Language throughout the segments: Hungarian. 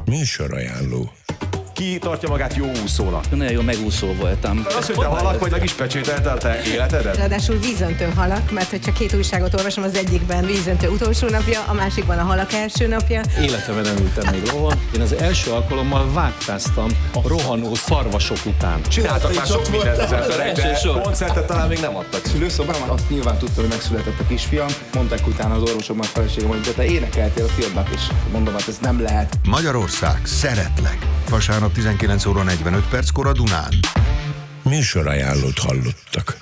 Műsorajánló. Ki tartja magát jó úszónak? Nagyon jó megúszó voltam. Azt, hogy te halak vagy, meg is pecsételte a te életedet? Ráadásul vízöntőn halak, mert hogyha két újságot olvasom, az egyikben vízöntő utolsó napja, a másikban a halak első napja. Életemben nem ültem még rohan. Én az első alkalommal vágtáztam a rohanó szarvasok után. Csináltak már sok mindent az emberek, de koncertet talán még nem adtak. Szülőszobában azt nyilván tudta, hogy megszületett a kisfiam. Mondták utána az orvosokban, a feleségem, hogy de te énekeltél a filmben is. Mondom, hát ez nem lehet. Magyarország, szeretlek. Vasárnap 19 óra 45 perckor a Dunán. Műsorajánlót hallottak.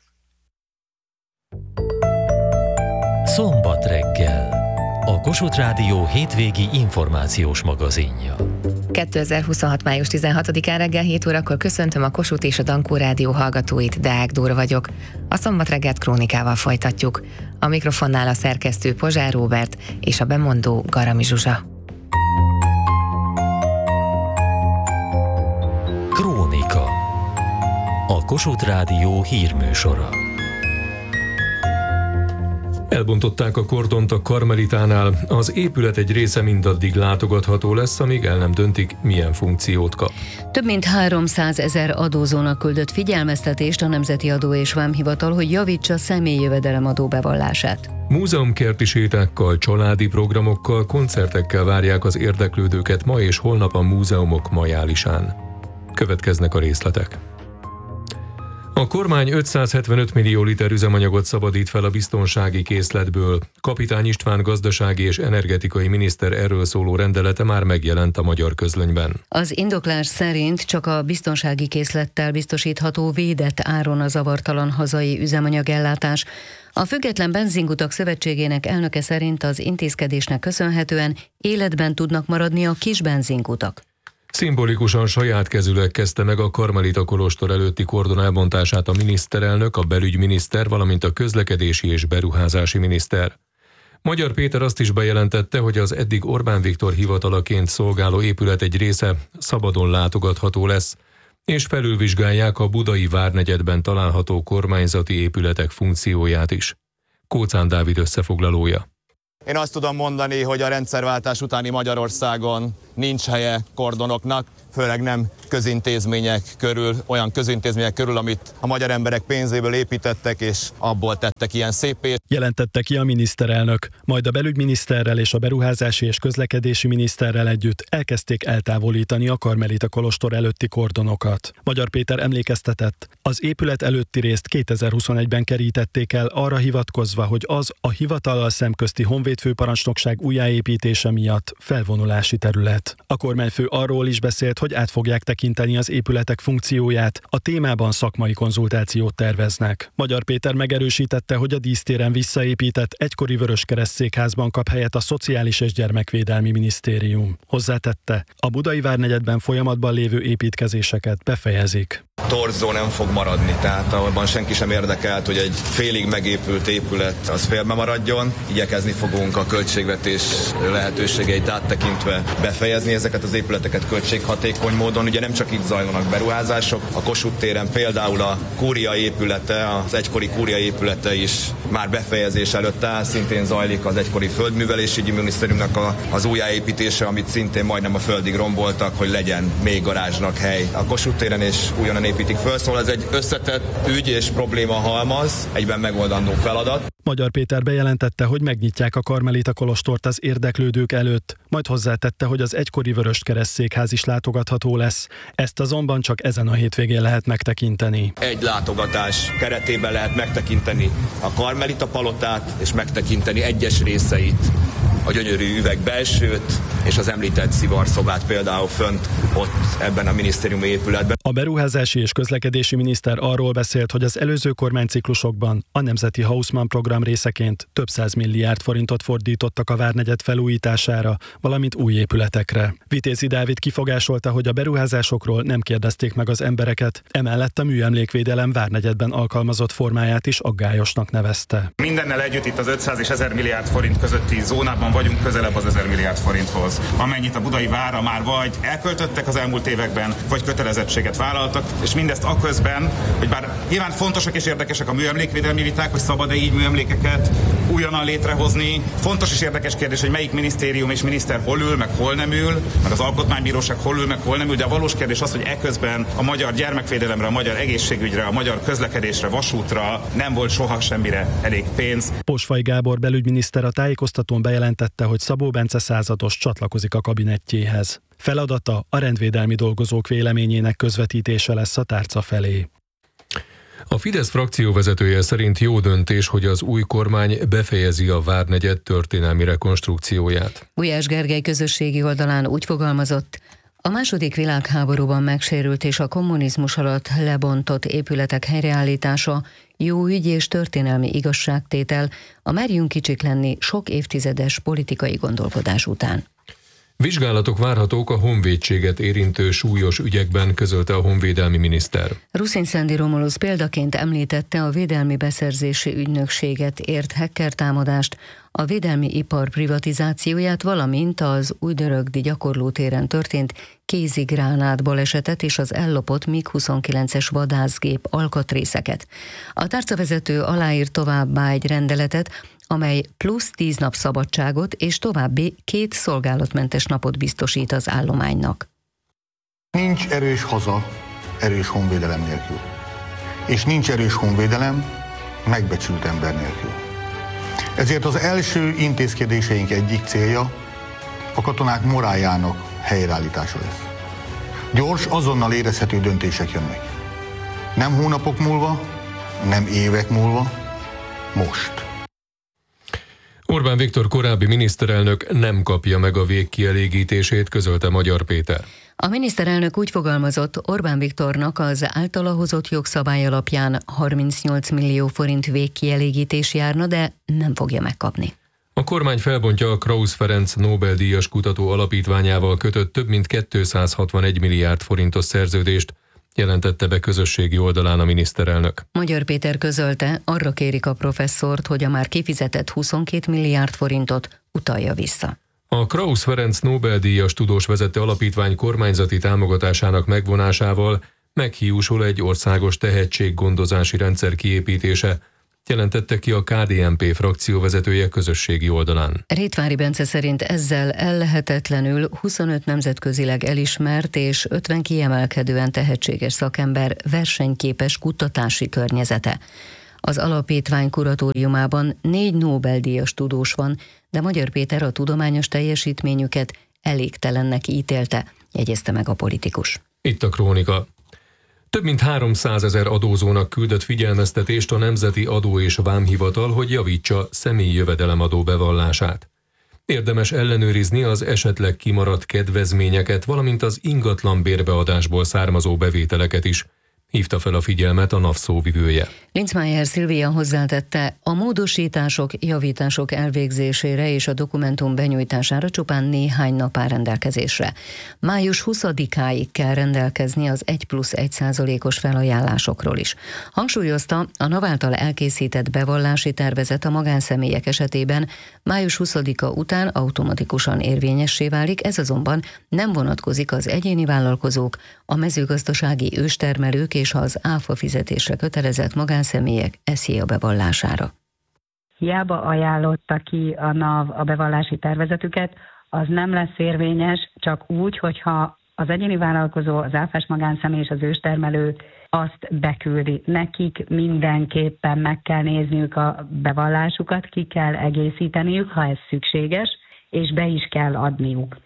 Szombat reggel. A Kossuth Rádió hétvégi információs magazinja. 2026. május 16-án reggel 7 órakor köszöntöm a Kossuth és a Dankó Rádió hallgatóit, Deák Dóra vagyok. A szombat reggelt krónikával folytatjuk. A mikrofonnál a szerkesztő Pozsár Róbert és a bemondó Garami Zsuzsa. Krónika. A Kossuth Rádió hírműsora. Elbontották a kordont a Karmelitánál, az épület egy része mindaddig látogatható lesz, amíg el nem döntik, milyen funkciót kap. Több mint 300 000 adózónak küldött figyelmeztetést a Nemzeti Adó és Vámhivatal, hogy javítsa személyjövedelemadó bevallását. Múzeumkerti sétákkal, családi programokkal, koncertekkel várják az érdeklődőket ma és holnap a múzeumok majálisán. Következnek a részletek. A kormány 575 millió liter üzemanyagot szabadít fel a biztonsági készletből. Kapitány István gazdasági és energetikai miniszter erről szóló rendelete már megjelent a magyar közlönyben. Az indoklás szerint csak a biztonsági készlettel biztosítható védett áron a zavartalan hazai üzemanyagellátás. A Független Benzinkutak Szövetségének elnöke szerint az intézkedésnek köszönhetően életben tudnak maradni a kis benzinkutak. Szimbolikusan saját kezűleg kezdte meg a Karmelita kolostor előtti kordon elbontását a miniszterelnök, a belügyminiszter, valamint a közlekedési és beruházási miniszter. Magyar Péter azt is bejelentette, hogy az eddig Orbán Viktor hivatalaként szolgáló épület egy része szabadon látogatható lesz, és felülvizsgálják a budai várnegyedben található kormányzati épületek funkcióját is. Kóczán Dávid összefoglalója. Én azt tudom mondani, hogy a rendszerváltás utáni Magyarországon nincs helye kordonoknak, főleg nem közintézmények körül, olyan közintézmények körül, amit a magyar emberek pénzéből építettek, és abból tettek ilyen szépé. Jelentette ki a miniszterelnök, majd a belügyminiszterrel és a beruházási és közlekedési miniszterrel együtt elkezdték eltávolítani a Karmelita kolostor előtti kordonokat. Magyar Péter emlékeztetett, az épület előtti részt 2021-ben kerítették el arra hivatkozva, hogy az a hivatallal szemközti honvédfőparancsnokság újjáépítése miatt felvonulási terület. A kormányfő arról is beszélt, hogy át fogják tekinteni az épületek funkcióját, a témában szakmai konzultációt terveznek. Magyar Péter megerősítette, hogy a dísztéren visszaépített egykori Vöröskereszt székházban kap helyet a Szociális és Gyermekvédelmi Minisztérium. Hozzátette, a budai várnegyedben folyamatban lévő építkezéseket befejezik. Torzó nem fog maradni, tehát abban senki sem érdekelt, hogy egy félig megépült épület az félbe maradjon. Igyekezni fogunk a költségvetés lehetőségeit áttekintve befejezni ezeket az épületeket költséghatékony módon. Ugye nem csak itt zajlanak beruházások, a Kossuth téren például a kúria épülete, az egykori kúria épülete is már befejezés előtt áll, szintén zajlik az egykori földművelésügyi minisztériumnak az újjáépítése, amit szintén majdnem a földig romboltak, hogy legyen még garázsnak hely a Kossuth téren, és újonnan építik föl, szóval ez egy összetett ügy és probléma halmaz, egyben megoldandó feladat. Magyar Péter bejelentette, hogy megnyitják a Karmelita kolostort az érdeklődők előtt, majd hozzátette, hogy az egykori Vöröskereszt székház is látogatható lesz. Ezt azonban csak ezen a hétvégén lehet megtekinteni. Egy látogatás keretében lehet megtekinteni a Karmelita palotát, és megtekinteni egyes részeit, a gyönyörű üveg belsőt, és az említett szivarszobát például fönt ott ebben a minisztériumi épületben. A beruházási és közlekedési miniszter arról beszélt, hogy az előző kormányciklusokban a Nemzeti Haussmann program részeként több 100 milliárd forintot fordítottak a várnegyed felújítására, valamint új épületekre. Vitézi Dávid kifogásolta, hogy a beruházásokról nem kérdezték meg az embereket, emellett a műemlékvédelem várnegyedben alkalmazott formáját is aggályosnak nevezte. Mindennel együtt itt az 500 és 1000 milliárd forint közötti zónában vagyunk, közelebb az 1000 milliárd forinthoz. pénz, amennyit a budai várra már vagy elköltöttek az elmúlt években, vagy kötelezettséget vállaltak, és mindezt akközben, hogy bár nyilván fontosak és érdekesek a műemlékvédelmi viták, hogy szabad-e így műemlékeket újonnan létrehozni. Fontos és érdekes kérdés, hogy melyik minisztérium és miniszter hol ül, meg hol nem ül, meg az alkotmánybíróság hol ül, meg hol nem ül, de a valós kérdés az, hogy eközben a magyar gyermekvédelemre, a magyar egészségügyre, a magyar közlekedésre, vasútra nem volt soha semmire elég pénz. Posvay Gábor belügyminiszter a tájékoztatón bejelentette, hogy Szabó Bence százados csatlakozik a kabinettjéhez. Feladata a rendvédelmi dolgozók véleményének közvetítése lesz a tárca felé. A Fidesz frakcióvezetője szerint jó döntés, hogy az új kormány befejezi a Várnegyed történelmi rekonstrukcióját. Gulyás Gergely közösségi oldalán úgy fogalmazott: a második világháborúban megsérült és a kommunizmus alatt lebontott épületek helyreállítása jó ügy és történelmi igazságtétel, a merjünk kicsik lenni sok évtizedes politikai gondolkodás után. Vizsgálatok várhatók a honvédséget érintő súlyos ügyekben, közölte a honvédelmi miniszter. Ruszinszendi Romulusz példaként említette a Védelmi Beszerzési Ügynökséget ért hacker támadást, a védelmi ipar privatizációját, valamint az Újdörögdi gyakorlótéren történt kézigránát balesetet és az ellopott MiG-29-es vadászgép alkatrészeket. A tárcavezető aláírt továbbá egy rendeletet, amely plusz 10 nap szabadságot és további 2 szolgálatmentes napot biztosít az állománynak. Nincs erős haza erős honvédelem nélkül. És nincs erős honvédelem megbecsült ember nélkül. Ezért az első intézkedéseink egyik célja a katonák moráljának helyreállítása lesz. Gyors, azonnal érezhető döntések jönnek. Nem hónapok múlva, nem évek múlva, most. Orbán Viktor korábbi miniszterelnök nem kapja meg a végkielégítését, közölte Magyar Péter. A miniszterelnök úgy fogalmazott, Orbán Viktornak az általa hozott jogszabály alapján 38 millió forint végkielégítés járna, de nem fogja megkapni. A kormány felbontja a Krausz Ferenc Nobel-díjas kutató alapítványával kötött több mint 261 milliárd forintos szerződést, jelentette be közösségi oldalán a miniszterelnök. Magyar Péter közölte, arra kérik a professzort, hogy a már kifizetett 22 milliárd forintot utalja vissza. A Krausz Ferenc Nobel-díjas tudós vezette alapítvány kormányzati támogatásának megvonásával meghiúsul egy országos tehetséggondozási rendszer kiépítése, jelentette ki a KDNP frakcióvezetője közösségi oldalán. Rétvári Bence szerint ezzel ellehetetlenül 25 nemzetközileg elismert és 50 kiemelkedően tehetséges szakember versenyképes kutatási környezete. Az alapítvány kuratóriumában 4 Nobel-díjas tudós van, de Magyar Péter a tudományos teljesítményüket elégtelennek ítélte, jegyezte meg a politikus. Itt a krónika. Több mint 300 000 adózónak küldött figyelmeztetést a Nemzeti Adó és Vámhivatal, hogy javítsa személyi jövedelemadó bevallását. Érdemes ellenőrizni az esetleg kimaradt kedvezményeket, valamint az ingatlan bérbeadásból származó bevételeket is, hívta fel a figyelmet a NAV szóvivője. Linzmeier Szilvia hozzátette, a módosítások, javítások elvégzésére és a dokumentum benyújtására csupán néhány nap áll rendelkezésre. Május 20-áig kell rendelkezni az 1+1%-os felajánlásokról is. Hangsúlyozta, a NAV által elkészített bevallási tervezet a magánszemélyek esetében május 20-a után automatikusan érvényessé válik, ez azonban nem vonatkozik az egyéni vállalkozók, a mezőgazdasági őstermelők és az áfa fizetésre kötelezett magánszemélyek SZIA bevallására. Hiába ajánlotta ki a NAV a bevallási tervezetüket, az nem lesz érvényes, csak úgy, hogyha az egyéni vállalkozó, az áfás magánszemély és az őstermelő azt beküldi. Nekik mindenképpen meg kell nézniük a bevallásukat, ki kell egészíteniük, ha ez szükséges, és be is kell adniuk.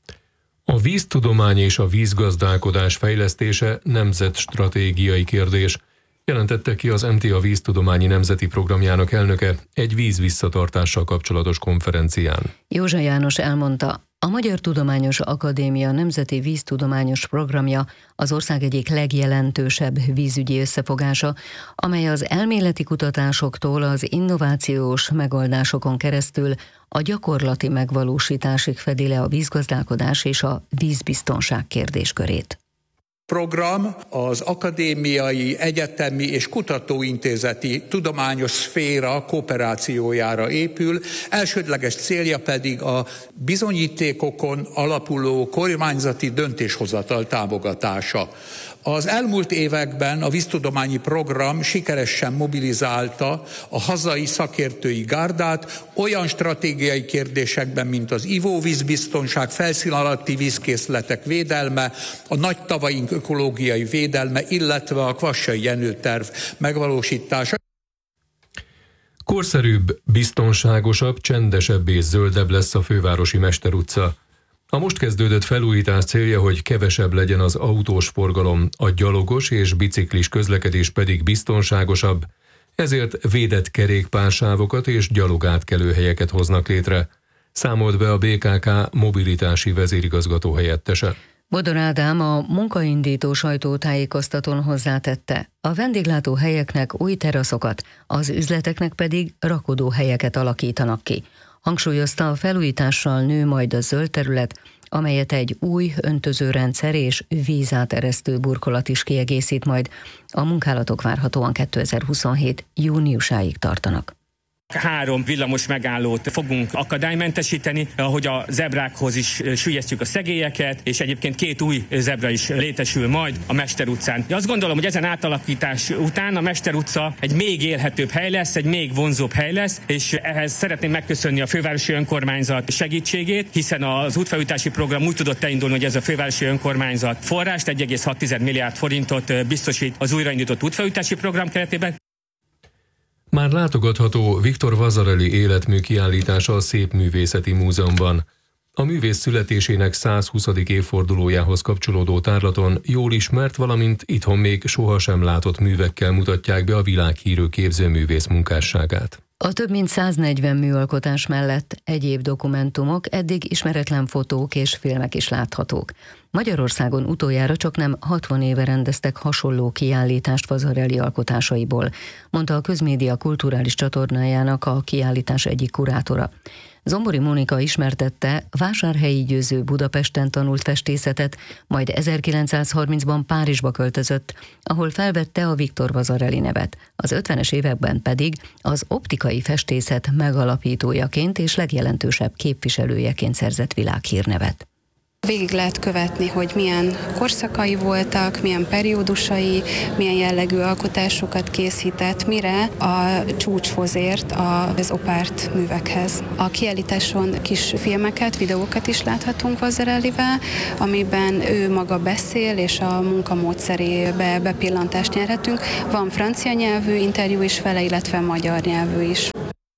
A víztudomány és a vízgazdálkodás fejlesztése nemzetstratégiai kérdés, jelentette ki az MTA víztudományi nemzeti programjának elnöke egy vízvisszatartással kapcsolatos konferencián. Józsa János elmondta, a Magyar Tudományos Akadémia Nemzeti Víztudományos Programja az ország egyik legjelentősebb vízügyi összefogása, amely az elméleti kutatásoktól az innovációs megoldásokon keresztül a gyakorlati megvalósításig fedi le a vízgazdálkodás és a vízbiztonság kérdéskörét. program az akadémiai, egyetemi és kutatóintézeti tudományos szféra kooperációjára épül, elsődleges célja pedig a bizonyítékokon alapuló kormányzati döntéshozatal támogatása. Az elmúlt években a víztudományi program sikeresen mobilizálta a hazai szakértői gárdát olyan stratégiai kérdésekben, mint az ivóvízbiztonság, felszín alatti vízkészletek védelme, a nagy tavaink ökológiai védelme, illetve a Kvassai Jenő terv megvalósítása. Korszerűbb, biztonságosabb, csendesebb és zöldebb lesz a fővárosi Mester utca. A most kezdődött felújítás célja, hogy kevesebb legyen az autós forgalom, a gyalogos és biciklis közlekedés pedig biztonságosabb, ezért védett kerékpársávokat és gyalogátkelőhelyeket hoznak létre, számolt be a BKK mobilitási vezérigazgató helyettese. Bodor Ádám a munkaindító sajtótájékoztatón hozzátette, a vendéglátóhelyeknek új teraszokat, az üzleteknek pedig rakodóhelyeket alakítanak ki. Hangsúlyozta, a felújítással nő majd a zöld terület, amelyet egy új öntözőrendszer és vízáteresztő burkolat is kiegészít majd. A munkálatok várhatóan 2027. júniusáig tartanak. 3 villamos megállót fogunk akadálymentesíteni, ahogy a zebrákhoz is süllyesztjük a szegélyeket, és egyébként 2 új zebra is létesül majd a Mester utcán. Azt gondolom, hogy ezen átalakítás után a Mester utca egy még élhetőbb hely lesz, egy még vonzóbb hely lesz, és ehhez szeretném megköszönni a fővárosi önkormányzat segítségét, hiszen az útfelújítási program úgy tudott elindulni, hogy ez a fővárosi önkormányzat forrást, 1,6 milliárd forintot biztosít az újraindított útfelújítási program keretében. Már látogatható Viktor Vasarely életmű kiállítása a Szépművészeti Múzeumban. A művész születésének 120. évfordulójához kapcsolódó tárlaton jól ismert, valamint itthon még sohasem látott művekkel mutatják be a világhírű képzőművész munkásságát. A több mint 140 műalkotás mellett egyéb dokumentumok, eddig ismeretlen fotók és filmek is láthatók. Magyarországon utoljára csaknem 60 éve rendeztek hasonló kiállítást Vasarely alkotásaiból, mondta a Közmédia kulturális csatornájának a kiállítás egyik kurátora. Zombori Mónika ismertette, Vásárhelyi Győző Budapesten tanult festészetet, majd 1930-ban Párizsba költözött, ahol felvette a Viktor Vasarely nevet. Az 50-es években pedig az optikai festészet megalapítójaként és legjelentősebb képviselőjeként szerzett világhírnevet. Végig lehet követni, hogy milyen korszakai voltak, milyen periódusai, milyen jellegű alkotásokat készített, mire a csúcshoz ért az opárt művekhez. A kiállításon kis filmeket, videókat is láthatunk Vasarelyvel, amiben ő maga beszél, és a munkamódszerébe bepillantást nyerhetünk. Van francia nyelvű interjú is vele, illetve magyar nyelvű is.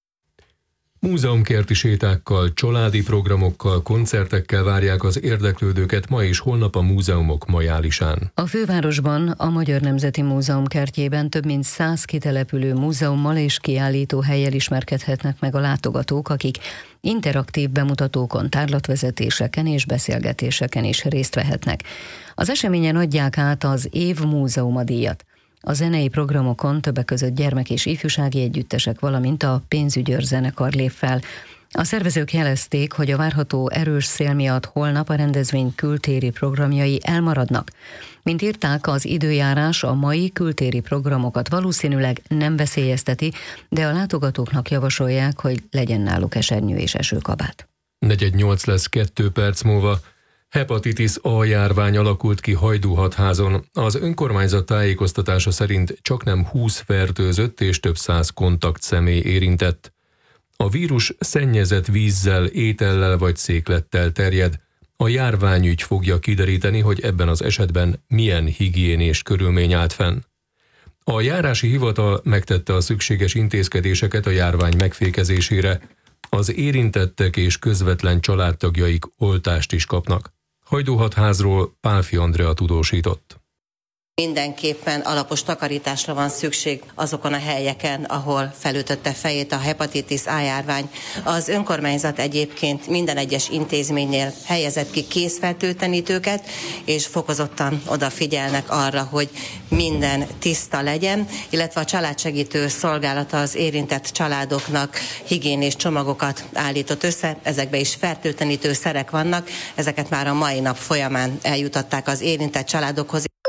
Múzeumkerti sétákkal, családi programokkal, koncertekkel várják az érdeklődőket ma és holnap a múzeumok majálisán. A fővárosban, a Magyar Nemzeti Múzeum kertjében több mint 100 kitelepülő múzeummal és kiállító hellyel ismerkedhetnek meg a látogatók, akik interaktív bemutatókon, tárlatvezetéseken és beszélgetéseken is részt vehetnek. Az eseményen adják át az Év Múzeuma díjat. A zenei programokon többek között gyermek- és ifjúsági együttesek, valamint a Pénzügyőr zenekar lép fel. A szervezők jelezték, hogy a várható erős szél miatt holnap a rendezvény kültéri programjai elmaradnak. Mint írták, az időjárás a mai kültéri programokat valószínűleg nem veszélyezteti, de a látogatóknak javasolják, hogy legyen náluk esernyő és esőkabát. 4:08 lesz 2 perc múlva. Hepatitis A járvány alakult ki Hajdúhatházon. Az önkormányzat tájékoztatása szerint csaknem 20 fertőzött és több 100 kontaktszemély érintett. A vírus szennyezett vízzel, étellel vagy széklettel terjed. A járványügy fogja kideríteni, hogy ebben az esetben milyen higiénés körülmény állt fenn. A járási hivatal megtette a szükséges intézkedéseket a járvány megfékezésére. Az érintettek és közvetlen családtagjaik oltást is kapnak. Hajdúhatházról Pálfi Andrea tudósított. Mindenképpen alapos takarításra van szükség azokon a helyeken, ahol felütötte fejét a hepatitis A járvány. Az önkormányzat egyébként minden egyes intézménynél helyezett ki kézfertőtlenítőket, és fokozottan odafigyelnek arra, hogy minden tiszta legyen, illetve a családsegítő szolgálata az érintett családoknak higiénés csomagokat állított össze, ezekben is fertőtlenítő szerek vannak, ezeket már a mai nap folyamán eljutatták az érintett családokhoz.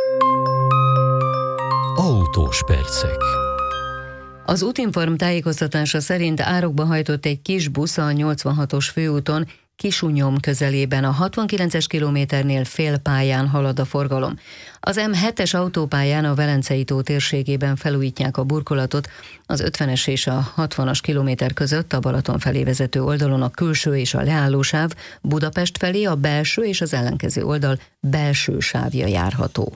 autós percek. Az Útinform tájékoztatása szerint árokba hajtott egy kis busz a 86-os főúton, Kisunyom közelében a 69-es kilométernél félpályán halad a forgalom. Az M7-es autópályán a Velencei tó térségében felújítják a burkolatot, az 50-es és a 60-as kilométer között a Balaton felé vezető oldalon a külső és a leállósáv, Budapest felé a belső és az ellenkező oldal belső sávja járható.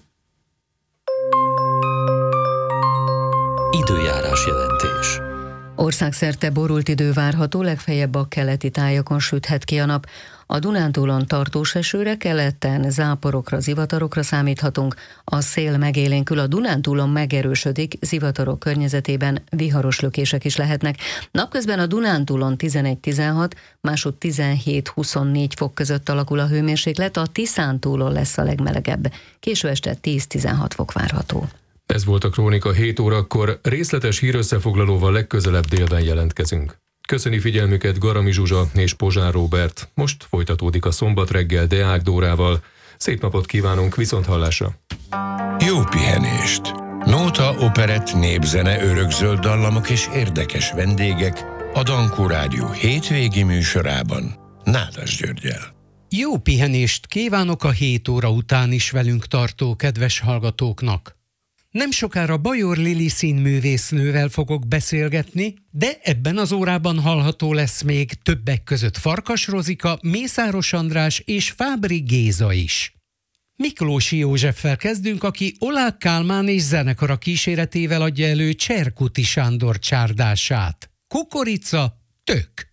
Időjárás jelentés. Országszerte borult idő várható, legfeljebb a keleti tájakon süthet ki a nap. A Dunántúlon tartós esőre, keleten záporokra, zivatarokra számíthatunk. A szél megélénkül, a Dunántúlon megerősödik, zivatarok környezetében viharos lökések is lehetnek. Napközben a Dunántúlon 11-16, másod 17-24 fok között alakul a hőmérséklet, a Tiszántúlon lesz a legmelegebb. Késő este 10-16 fok várható. Ez volt a Krónika 7 órakor, részletes hírösszefoglalóval legközelebb délben jelentkezünk. Köszöni figyelmüket Garami Zsuzsa és Pozsár Róbert. Most folytatódik a Szombat reggel Deák Dórával. Szép napot kívánunk, viszonthallásra! Jó pihenést! Nóta, operett, népzene, örökzöld dallamok és érdekes vendégek a Dankó Rádió hétvégi műsorában Nádas Györggyel. Jó pihenést kívánok a 7 óra után is velünk tartó kedves hallgatóknak! Nem sokára Bajor Lili színművésznővel fogok beszélgetni, de ebben az órában hallható lesz még többek között Farkas Rozika, Mészáros András és Fábri Géza is. Miklósi Józseffel kezdünk, aki Oláh Kálmán és zenekara kíséretével adja elő Cserkuti Sándor csárdását. Kukorica, tök.